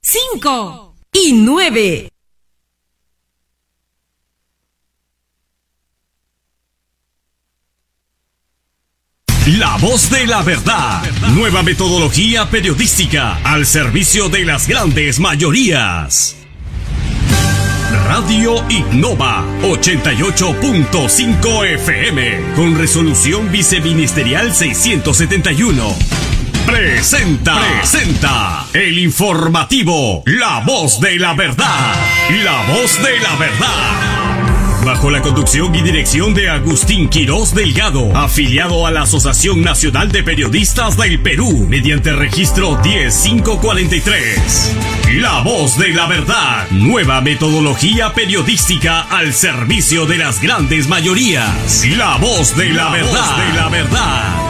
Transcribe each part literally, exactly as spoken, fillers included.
cinco y nueve. La voz de la verdad. Nueva metodología periodística al servicio de las grandes mayorías. Radio Innova ochenta y ocho punto cinco F M con resolución viceministerial seiscientos setenta y uno. Presenta, presenta el informativo La Voz de la Verdad. La Voz de la Verdad. Bajo la conducción y dirección de Agustín Quirós Delgado, afiliado a la Asociación Nacional de Periodistas del Perú, mediante registro diez mil quinientos cuarenta y tres. La Voz de la Verdad, nueva metodología periodística al servicio de las grandes mayorías. La Voz de la, la Verdad. Voz de la Verdad.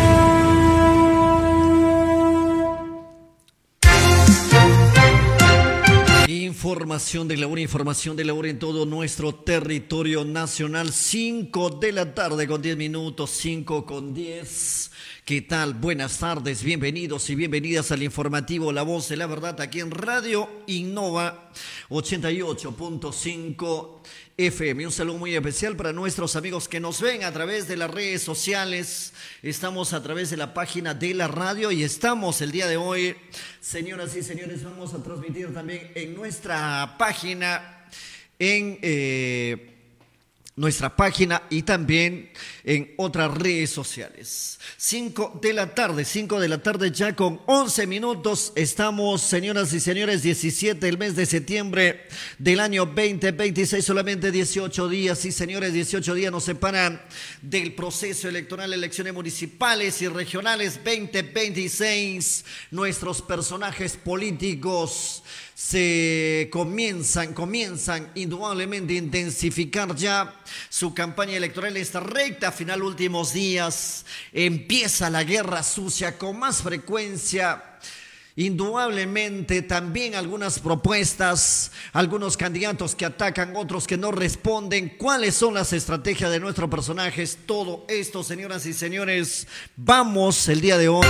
Información de la hora, información de la hora en todo nuestro territorio nacional. Cinco de la tarde con diez minutos, cinco con diez. ¿Qué tal? Buenas tardes, bienvenidos y bienvenidas al informativo La Voz de la Verdad aquí en Radio Innova ochenta y ocho punto cinco F M. Un saludo muy especial para nuestros amigos que nos ven a través de las redes sociales. Estamos a través de la página de la radio y estamos el día de hoy, señoras y señores, vamos a transmitir también en nuestra página, en eh, nuestra página y también en otras redes sociales. Cinco de la tarde, cinco de la tarde ya con once minutos. Estamos, señoras y señores, diecisiete del mes de septiembre del año veinte veintiséis. Solamente dieciocho días, sí señores, dieciocho días nos separan del proceso electoral, elecciones municipales y regionales veinte veintiséis. Nuestros personajes políticos se comienzan, comienzan indudablemente a intensificar ya su campaña electoral. Esta recta final, últimos días, empieza la guerra sucia con más frecuencia. Indudablemente también algunas propuestas, algunos candidatos que atacan, otros que no responden. ¿Cuáles son las estrategias de nuestros personajes? Todo esto, señoras y señores, vamos el día de hoy.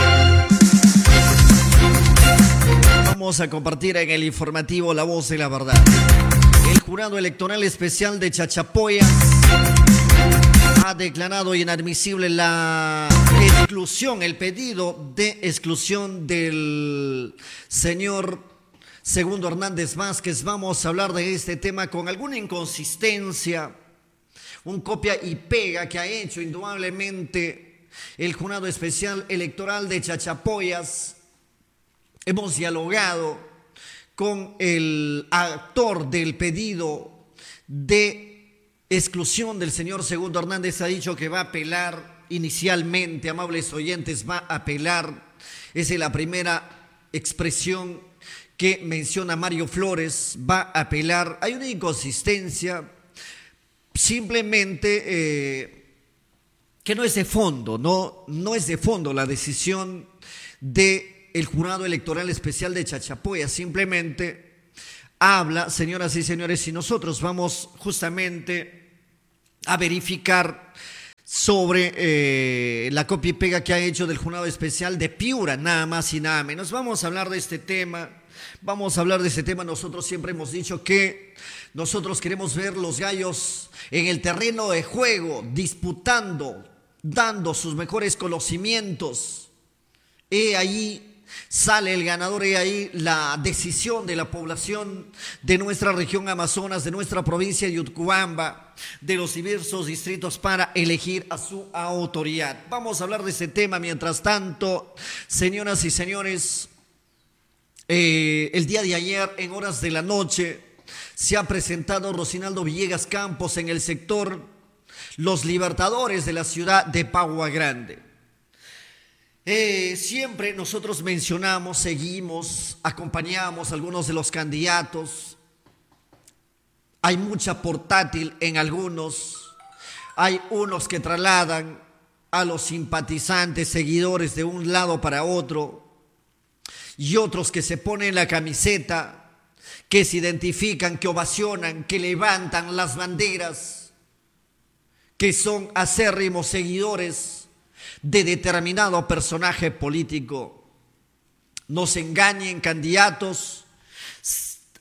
Vamos a compartir en el informativo La Voz de la Verdad. El Jurado Electoral Especial de Chachapoyas ha declarado inadmisible la exclusión, el pedido de exclusión del señor Segundo Hernández Vázquez. Vamos a hablar de este tema con alguna inconsistencia, un copia y pega que ha hecho indudablemente el Jurado Especial Electoral de Chachapoyas. Hemos dialogado con el autor del pedido de exclusión del señor Segundo Hernández. Ha dicho que va a apelar inicialmente, amables oyentes, va a apelar. Esa es la primera expresión que menciona Mario Flores, va a apelar. Hay una inconsistencia, simplemente eh, que no es de fondo, no, no es de fondo la decisión de el Jurado Electoral Especial de Chachapoyas. Simplemente habla, señoras y señores, si nosotros vamos justamente a verificar sobre eh, la copia y pega que ha hecho del Jurado Especial de Piura, nada más y nada menos. Vamos a hablar de este tema, vamos a hablar de este tema. Nosotros siempre hemos dicho que nosotros queremos ver los gallos en el terreno de juego, disputando, dando sus mejores conocimientos. He ahí sale el ganador, y ahí la decisión de la población de nuestra región Amazonas, de nuestra provincia de Utcubamba, de los diversos distritos para elegir a su autoridad. Vamos a hablar de este tema. Mientras tanto, señoras y señores, eh, el día de ayer, en horas de la noche, se ha presentado Rocinaldo Villegas Campos en el sector Los Libertadores de la ciudad de Pagua Grande. Eh, siempre nosotros mencionamos, seguimos, acompañamos a algunos de los candidatos. Hay mucha portátil en algunos. Hay unos que trasladan a los simpatizantes, seguidores de un lado para otro, y otros que se ponen la camiseta, que se identifican, que ovacionan, que levantan las banderas, que son acérrimos seguidores de determinado personaje político. No se engañen, candidatos,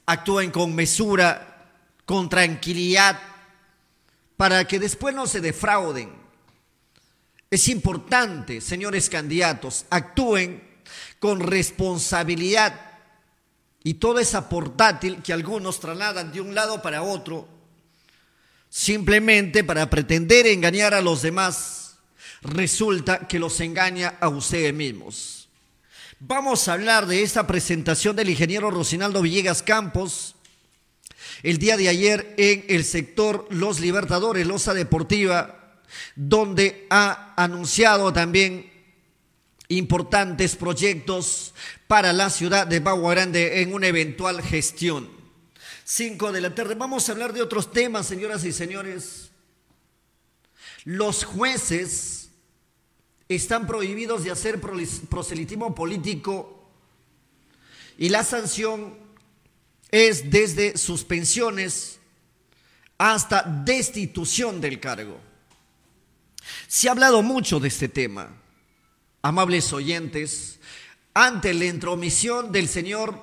actúen con mesura, con tranquilidad, para que después no se defrauden. Es importante, señores candidatos, actúen con responsabilidad y toda esa portátil que algunos trasladan de un lado para otro, simplemente para pretender engañar a los demás, resulta que los engaña a ustedes mismos. Vamos a hablar de esta presentación del ingeniero Rocinaldo Villegas Campos el día de ayer en el sector Los Libertadores, Loza Deportiva, donde ha anunciado también importantes proyectos para la ciudad de Bagua Grande en una eventual gestión. Cinco de la tarde. Vamos a hablar de otros temas, señoras y señores. Los jueces están prohibidos de hacer proselitismo político y la sanción es desde suspensiones hasta destitución del cargo. Se ha hablado mucho de este tema, amables oyentes, ante la intromisión del señor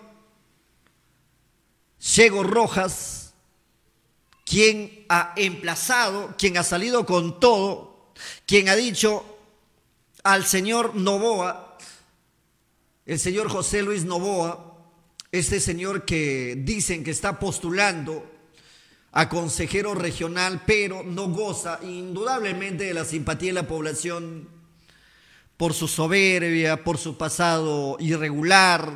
Diego Rojas, quien ha emplazado, quien ha salido con todo, quien ha dicho al señor Noboa, el señor José Luis Noboa, este señor que dicen que está postulando a consejero regional, pero no goza indudablemente de la simpatía de la población por su soberbia, por su pasado irregular,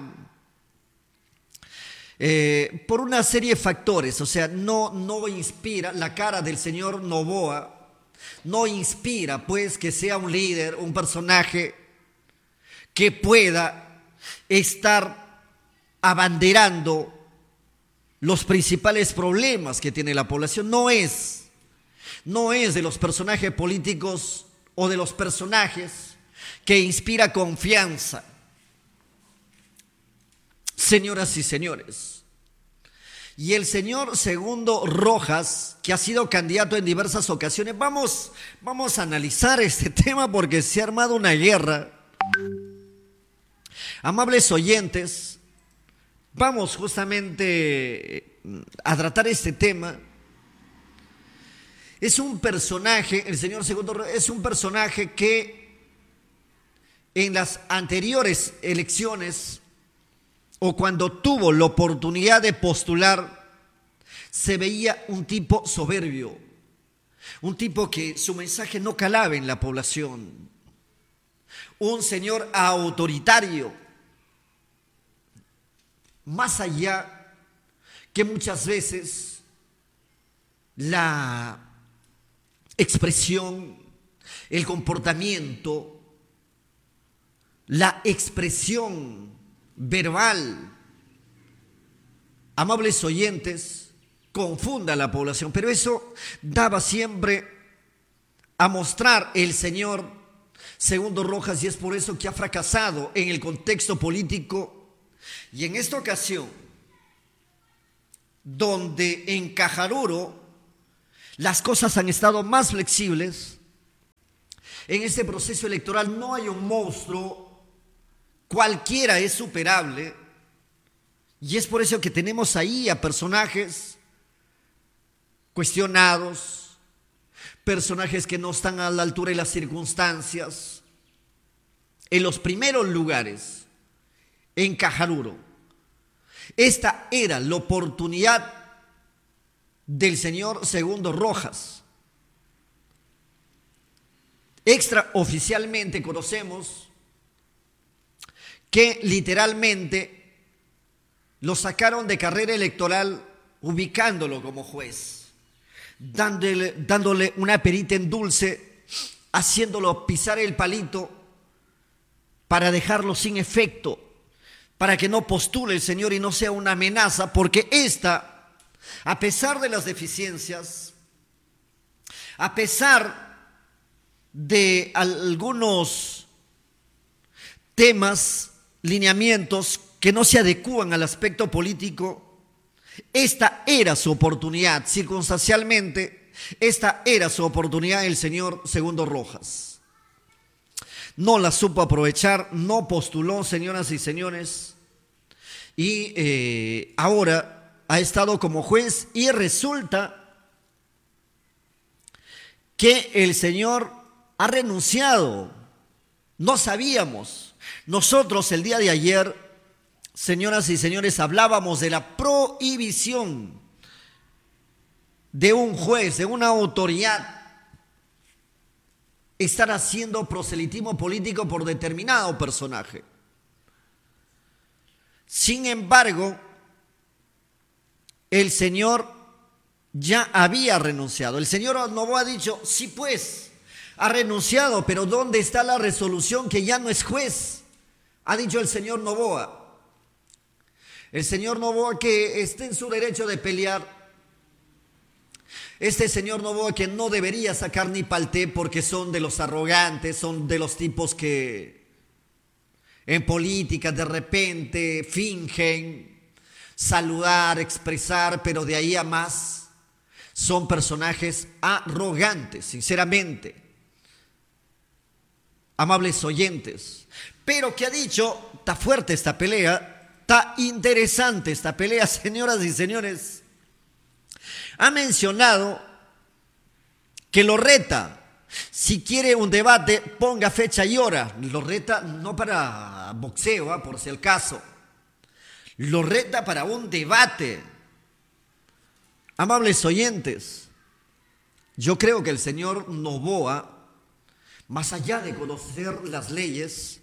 eh, por una serie de factores. O sea, no, no inspira la cara del señor Noboa, no inspira pues que sea un líder, un personaje que pueda estar abanderando los principales problemas que tiene la población. No es, no es de los personajes políticos o de los personajes que inspira confianza. Señoras y señores, y el señor Segundo Rojas, que ha sido candidato en diversas ocasiones, vamos, vamos a analizar este tema porque se ha armado una guerra. Amables oyentes, vamos justamente a tratar este tema. Es un personaje, el señor Segundo Rojas, es un personaje que en las anteriores elecciones o cuando tuvo la oportunidad de postular, se veía un tipo soberbio, un tipo que su mensaje no calaba en la población, un señor autoritario, más allá que muchas veces la expresión, el comportamiento, la expresión verbal, amables oyentes, confunda a la población, pero eso daba siempre a mostrar el señor Segundo Rojas, y es por eso que ha fracasado en el contexto político. Y en esta ocasión, donde en Cajaruro las cosas han estado más flexibles, en este proceso electoral no hay un monstruo, cualquiera es superable, y es por eso que tenemos ahí a personajes cuestionados, personajes que no están a la altura de las circunstancias. En los primeros lugares, en Cajaruro, esta era la oportunidad del señor Segundo Rojas. Extraoficialmente conocemos que literalmente lo sacaron de carrera electoral ubicándolo como juez, dándole, dándole una perita en dulce, haciéndolo pisar el palito para dejarlo sin efecto, para que no postule el señor y no sea una amenaza, porque esta, a pesar de las deficiencias, a pesar de algunos temas, lineamientos que no se adecúan al aspecto político, esta era su oportunidad. Circunstancialmente, esta era su oportunidad el señor Segundo Rojas. No la supo aprovechar, no postuló, señoras y señores, y eh, ahora ha estado como juez y resulta que el señor ha renunciado. No sabíamos. Nosotros el día de ayer, señoras y señores, hablábamos de la prohibición de un juez, de una autoridad, estar haciendo proselitismo político por determinado personaje. Sin embargo, el señor ya había renunciado. El señor Noboa ha dicho, sí pues, ha renunciado, pero ¿dónde está la resolución que ya no es juez? Ha dicho el señor Noboa. El señor Noboa que está en su derecho de pelear. Este señor Noboa que no debería sacar ni palté porque son de los arrogantes, son de los tipos que en política de repente fingen saludar, expresar, pero de ahí a más son personajes arrogantes, sinceramente. Amables oyentes, pero que ha dicho, está fuerte esta pelea, está interesante esta pelea, señoras y señores. Ha mencionado que lo reta, si quiere un debate, ponga fecha y hora. Lo reta no para boxeo, ¿eh? Por si el caso. Lo reta para un debate. Amables oyentes, yo creo que el señor Noboa, más allá de conocer las leyes,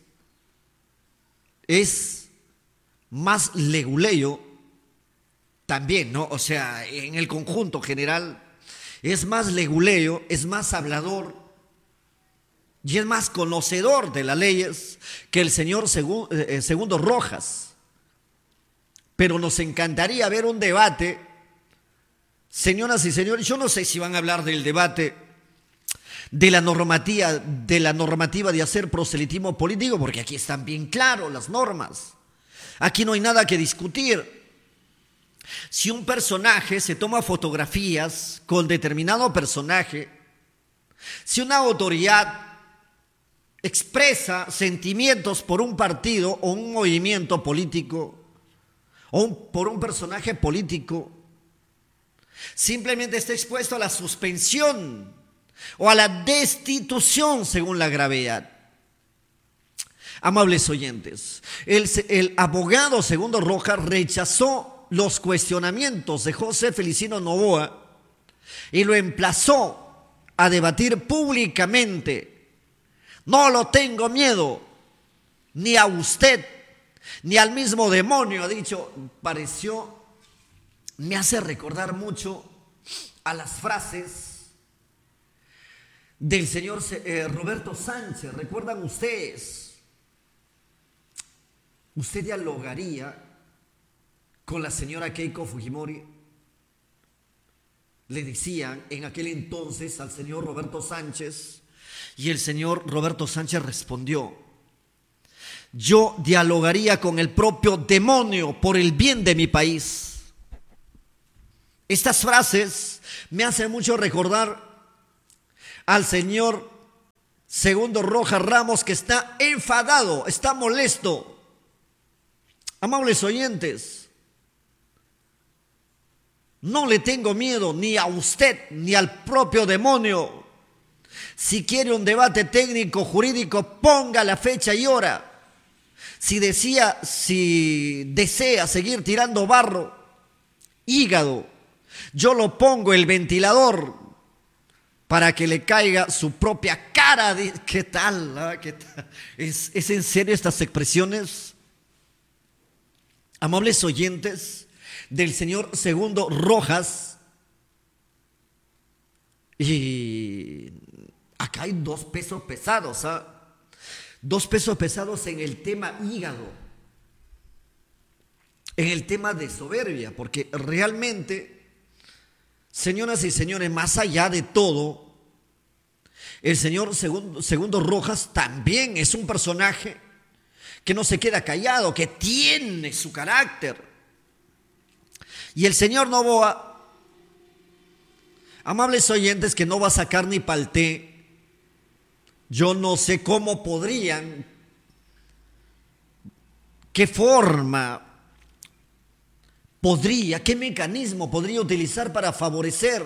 es más leguleyo también, ¿no? O sea, en el conjunto general es más leguleyo, es más hablador y es más conocedor de las leyes que el señor Segu- eh, Segundo Rojas. Pero nos encantaría ver un debate, señoras y señores. Yo no sé si van a hablar del debate de la normativa, de la normativa de hacer proselitismo político, porque aquí están bien claras las normas. Aquí no hay nada que discutir. Si un personaje se toma fotografías con determinado personaje, si una autoridad expresa sentimientos por un partido o un movimiento político o un, por un personaje político, simplemente está expuesto a la suspensión o a la destitución según la gravedad. Amables oyentes, el, el abogado Segundo Rojas rechazó los cuestionamientos de José Feliciano Noboa y lo emplazó a debatir públicamente. No lo tengo miedo, ni a usted, ni al mismo demonio, ha dicho. Pareció, me hace recordar mucho a las frases del señor eh, Roberto Sánchez. ¿Recuerdan ustedes? Usted dialogaría con la señora Keiko Fujimori. Le decían en aquel entonces al señor Roberto Sánchez, y el señor Roberto Sánchez respondió: yo dialogaría con el propio demonio por el bien de mi país. Estas frases me hacen mucho recordar al señor Segundo Rojas Ramos, que está enfadado, está molesto. Amables oyentes, no le tengo miedo ni a usted ni al propio demonio. Si quiere un debate técnico jurídico, ponga la fecha y hora. Si desea, si desea seguir tirando barro, hígado, yo lo pongo el ventilador para que le caiga su propia cara. ¿Qué tal? ¿Ah? ¿Qué tal? ¿Es, ¿Es en serio estas expresiones? Amables oyentes, del señor Segundo Rojas. Y acá hay dos pesos pesados, ¿eh? Dos pesos pesados en el tema hígado, en el tema de soberbia, porque realmente, señoras y señores, más allá de todo, el señor Segundo, Segundo Rojas también es un personaje que no se queda callado, que tiene su carácter. Y el señor Noboa, amables oyentes, que no va a sacar ni palté. Yo no sé cómo podrían, qué forma podría, qué mecanismo podría utilizar para favorecer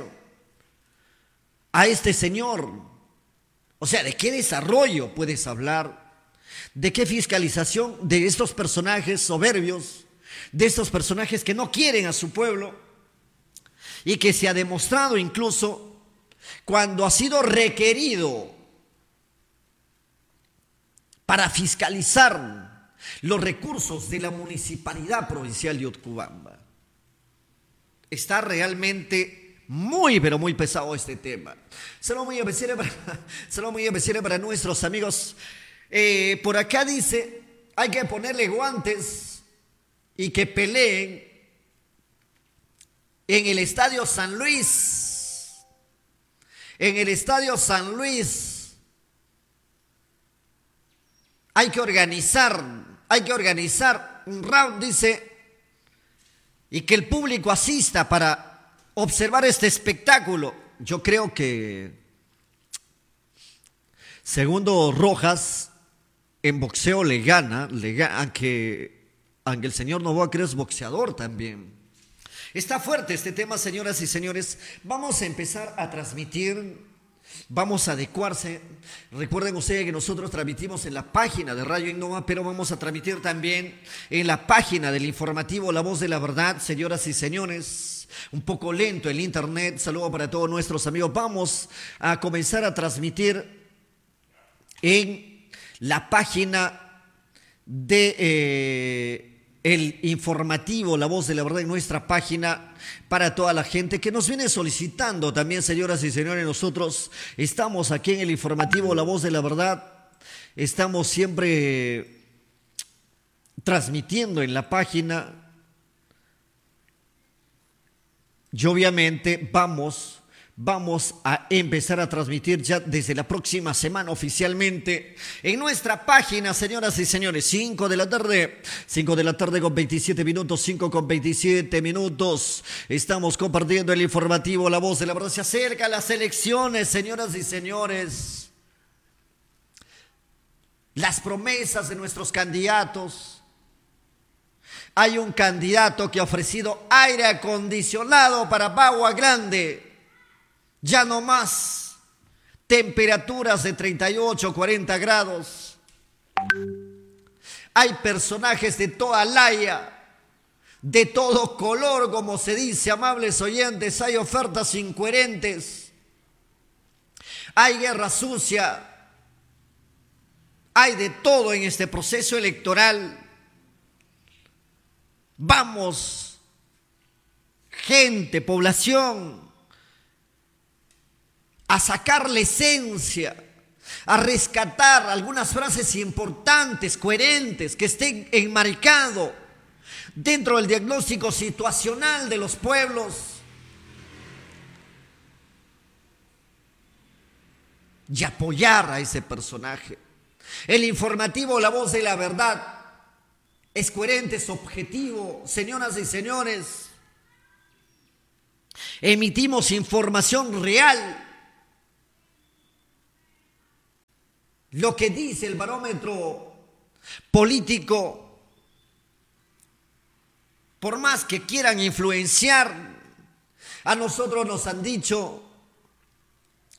a este señor? O sea, ¿de qué desarrollo puedes hablar? ¿De qué fiscalización de estos personajes soberbios, de estos personajes que no quieren a su pueblo y que se ha demostrado incluso cuando ha sido requerido para fiscalizar los recursos de la Municipalidad Provincial de Utcubamba? Está realmente muy, pero muy pesado este tema. Saludos muy especiales para, saludos muy especiales para nuestros amigos. Eh, por acá dice, hay que ponerle guantes y que peleen en el Estadio San Luis. En el Estadio San Luis hay que organizar, hay que organizar un round, dice, y que el público asista para observar este espectáculo. Yo creo que, segundo Rojas, en boxeo le gana, le gana, aunque, aunque el señor Novoa creo es boxeador también. Está fuerte este tema, señoras y señores. Vamos a empezar a transmitir, vamos a adecuarse. Recuerden ustedes que nosotros transmitimos en la página de Radio Innova, pero vamos a transmitir también en la página del informativo La Voz de la Verdad, señoras y señores. Un poco lento el internet, saludo para todos nuestros amigos. Vamos a comenzar a transmitir en la página de eh, el informativo La Voz de la Verdad, en nuestra página, para toda la gente que nos viene solicitando también, señoras y señores. Nosotros estamos aquí en el informativo La Voz de la Verdad, estamos siempre transmitiendo en la página y obviamente vamos Vamos a empezar a transmitir ya desde la próxima semana oficialmente en nuestra página, señoras y señores. cinco de la tarde, cinco de la tarde con veintisiete minutos, cinco con veintisiete minutos. Estamos compartiendo el informativo La Voz de la Verdad. Se acercan las elecciones, señoras y señores. Las promesas de nuestros candidatos. Hay un candidato que ha ofrecido aire acondicionado para Bagua Grande. Ya no más temperaturas de treinta y ocho, cuarenta grados. Hay personajes de toda laya, de todo color, como se dice, amables oyentes. Hay ofertas incoherentes. Hay guerra sucia. Hay de todo en este proceso electoral. Vamos, gente, población, a sacar la esencia, a rescatar algunas frases importantes, coherentes, que estén enmarcados dentro del diagnóstico situacional de los pueblos y apoyar a ese personaje. El informativo La Voz de la Verdad es coherente, es objetivo, señoras y señores. Emitimos información real. Lo que dice el barómetro político, por más que quieran influenciar, a nosotros nos han dicho